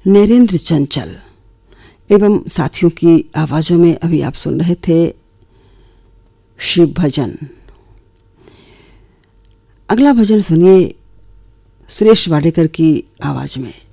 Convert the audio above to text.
नरेंद्र चंचल एवं साथियों की आवाज़ों में अभी आप सुन रहे थे शिव भजन। अगला भजन सुनिए सुरेश वाडेकर की आवाज़ में।